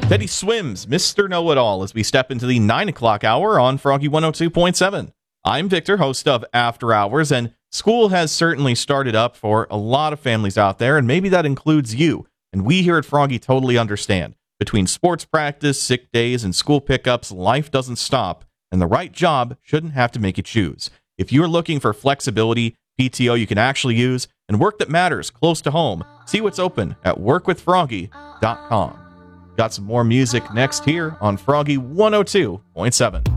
Teddy Swims, Mr. Know-It-All, as we step into the 9 o'clock hour on Froggy 102.7. I'm Victor, host of After Hours, and school has certainly started up for a lot of families out there, and maybe that includes you. And we here at Froggy totally understand. Between sports practice, sick days, and school pickups, life doesn't stop, and the right job shouldn't have to make you choose. If you're looking for flexibility, PTO you can actually use, and work that matters close to home, see what's open at workwithfroggy.com. Got some more music next here on Froggy 102.7.